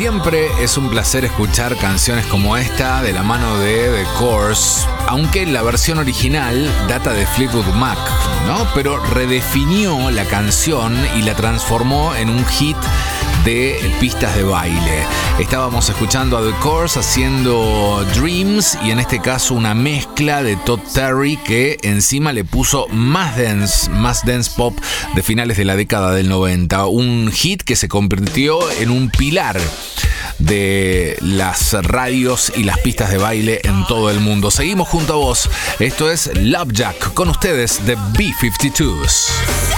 Siempre es un placer escuchar canciones como esta de la mano de The Course, aunque la versión original data de Fleetwood Mac, ¿no? Pero redefinió la canción y la transformó en un hit de pistas de baile. Estábamos escuchando a The Course haciendo Dreams y en este caso una mezcla de Todd Terry que encima le puso más dance pop de finales de la década del 90. Un hit que se convirtió en un pilar de las radios y las pistas de baile en todo el mundo. Seguimos junto a vos. Esto es Love Jack con ustedes de B-52s.